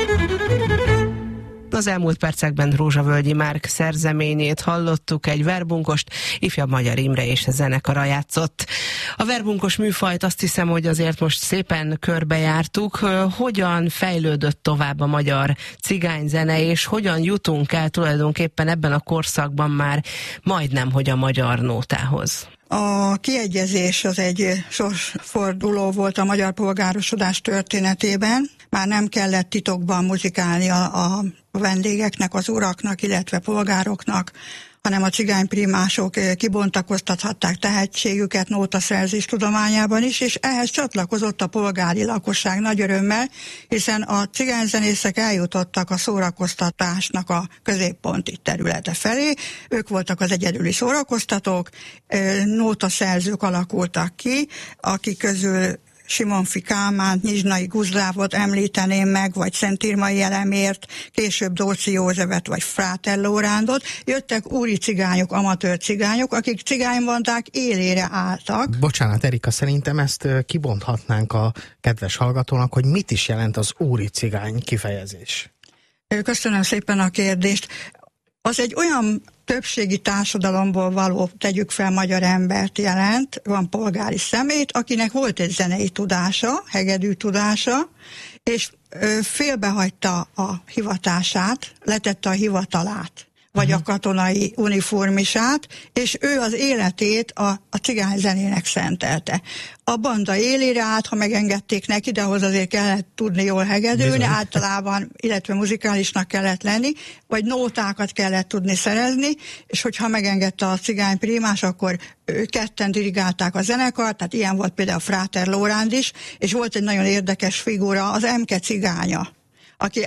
Az elmúlt percekben Rózsavölgyi Márk szerzeményét hallottuk, egy verbunkost, ifjabb Magyar Imre és a zenekara játszott. A verbunkos műfajt azt hiszem, hogy azért most szépen körbejártuk. Hogyan fejlődött tovább a magyar cigányzene, és hogyan jutunk el tulajdonképpen ebben a korszakban már majdnem, hogy a magyar nótához? A kiegyezés az egy sorsforduló volt a magyar polgárosodás történetében. Már nem kellett titokban muzikálni a vendégeknek, az uraknak, illetve polgároknak, hanem a cigányprímások kibontakoztathatták tehetségüket nótaszerzés tudományában is, és ehhez csatlakozott a polgári lakosság nagy örömmel, hiszen a cigányzenészek eljutottak a szórakoztatásnak a középponti területe felé. Ők voltak az egyedüli szórakoztatók, nótaszerzők alakultak ki, akik közül Simonfi Kálmánt, Nyizsnai Gusztávot említeném meg, vagy Szent Irmai Elemért, később Dóczy Józsefet, vagy Fráter Lórándot. Jöttek úri cigányok, amatőr cigányok, akik cigánybandák élére álltak. Bocsánat, Erika, szerintem ezt kibonthatnánk a kedves hallgatónak, hogy mit is jelent az úri cigány kifejezés. Köszönöm szépen a kérdést. Az egy olyan többségi társadalomból való, tegyük fel, magyar embert jelent, van polgári személy, akinek volt egy zenei tudása, hegedű tudása, és félbehagyta a hivatását, letette a hivatalát, vagy a katonai uniformisát, és ő az életét a cigányzenének szentelte. A banda élére állt, ha megengedték neki, de ahhoz azért kellett tudni jól hegedülni, általában, illetve muzikálisnak kellett lenni, vagy nótákat kellett tudni szerezni, és hogyha megengedte a cigányprímás, akkor ketten dirigálták a zenekart, tehát ilyen volt például Fráter Lóránd is, és volt egy nagyon érdekes figura, az Emke cigánya, aki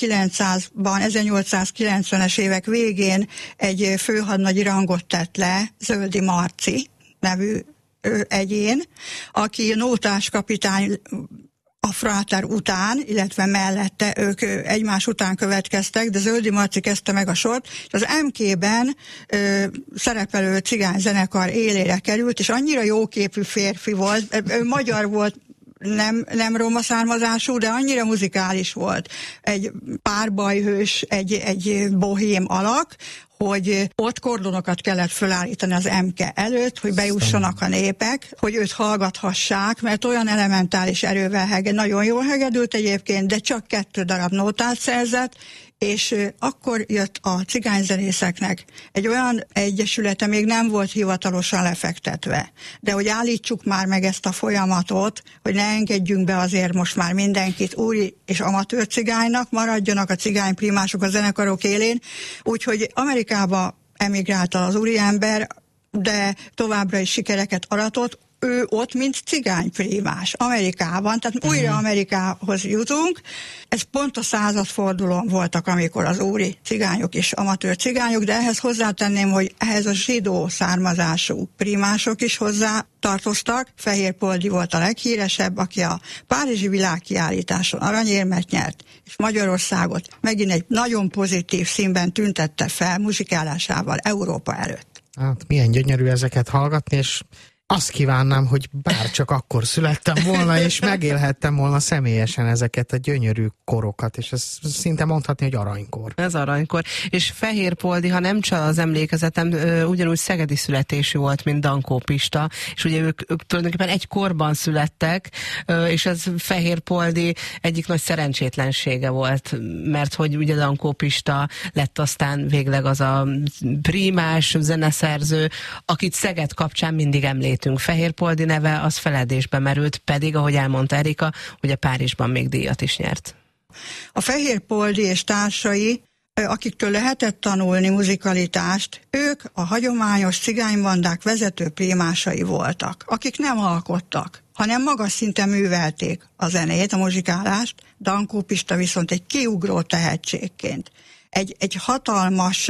1890-es évek végén egy főhadnagyi rangot tett le, Zöldi Marci nevű egyén, aki nótáskapitány a Fráter után, illetve mellette, ők egymás után következtek, de Zöldi Marci kezdte meg a sort, és az MK-ben szerepelő cigányzenekar élére került, és annyira jóképű férfi volt, magyar volt, nem roma származású, de annyira muzikális volt. Egy párbajhős, egy bohém alak, hogy ott kordonokat kellett fölállítani az MK előtt, hogy bejussanak a népek, hogy őt hallgathassák, mert olyan elementális erővel nagyon jól hegedült egyébként, de csak 2 darab nótát szerzett, és akkor jött a cigányzenészeknek egy olyan egyesülete, még nem volt hivatalosan lefektetve. De hogy állítsuk már meg ezt a folyamatot, hogy ne engedjünk be azért most már mindenkit úri és amatőr cigánynak, maradjanak a cigányprímások a zenekarok élén, úgyhogy Amerikába emigrálta az úriember, de továbbra is sikereket aratott, ő ott, mint cigányprímás Amerikában, tehát újra Amerikához jutunk. Ez pont a századfordulón voltak, amikor az úri cigányok és amatőr cigányok, de ehhez hozzátenném, hogy ehhez a zsidó származású prímások is hozzá tartoztak. Fehér Poldi volt a leghíresebb, aki a Párizsi világkiállításon aranyérmet nyert, és Magyarországot megint egy nagyon pozitív színben tüntette fel muzsikálásával Európa előtt. Hát milyen gyönyörű ezeket hallgatni, és azt kívánnám, hogy bárcsak akkor születtem volna, és megélhettem volna személyesen ezeket a gyönyörű korokat, és ez szinte mondhatni, hogy aranykor. Ez aranykor. És Fehér Poldi, ha nem csal az emlékezetem, ugyanúgy szegedi születésű volt, mint Dankó Pista, és ugye ők tulajdonképpen egy korban születtek, és ez Fehér Poldi egyik nagy szerencsétlensége volt, mert hogy ugye Dankó Pista lett aztán végleg az a prímás zeneszerző, akit Szeged kapcsán mindig említ. Fehér Poldi neve az feledésbe merült, pedig, ahogy elmondta Erika, ugye Párizsban még díjat is nyert. A Fehér Poldi és társai, akiktől lehetett tanulni muzikalitást, ők a hagyományos cigánybandák vezető prímásai voltak, akik nem alkottak, hanem magas szinten művelték a zenét, a muzsikálást. Dankó Pista viszont egy kiugró tehetségként. Egy hatalmas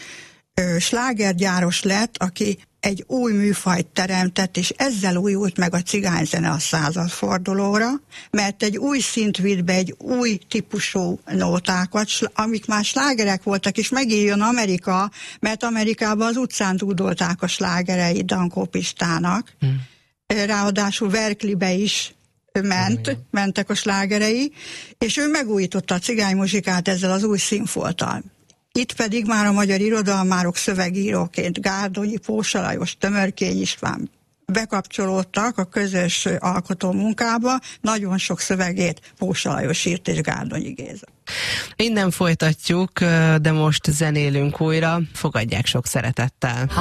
slágergyáros lett, aki egy új műfajt teremtett, és ezzel újult meg a cigányzene a századfordulóra, mert egy új szint vitt be egy új típusú nótákat, amik már slágerek voltak, és megírjon Amerika, mert Amerikában az utcán dúdolták a slágereit Dankó Pistának. Ráadásul Verklibe is mentek a slágerei, és ő megújította a cigánymuzsikát ezzel az új színfolttal. Itt pedig már a magyar irodalmárok szövegíróként Gárdonyi, Pósa Lajos, Tömörkény István bekapcsolódtak a közös alkotó munkába, nagyon sok szövegét Pósa Lajos írt és Gárdonyi Géza. Innen folytatjuk, de most zenélünk újra, fogadják sok szeretettel.